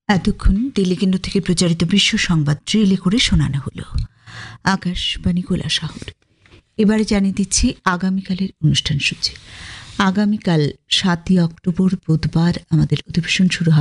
এতক্ষণ দিল্লি কেন্দ্র থেকে প্রচারিত বিশ্ব সংবাদ রিলে করে শোনানো হলো। আকাশবাণী কৈলাসহর। এবারে জানিয়ে দিচ্ছি আগামীকালের অনুষ্ঠান সূচি। আগামীকাল 7ই অক্টোবর বুধবার আমাদের অধিবেশন শুরু হবে